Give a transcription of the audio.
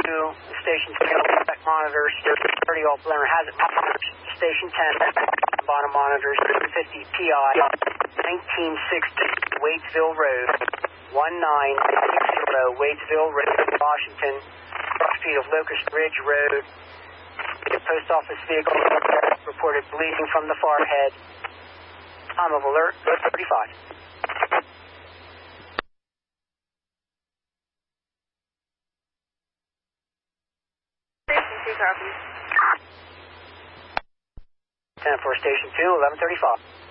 Station 2, check monitors, 30 all Blenner has it. Station 10, bottom monitors, 50 PI, 1960 Waitsville Road, 1960 Waitsville Road, Washington, cross street of Locust Ridge Road. The post office vehicle reported bleeding from the forehead. Time of alert, 35. Station 2 copies. 10 for Station 2, 1135.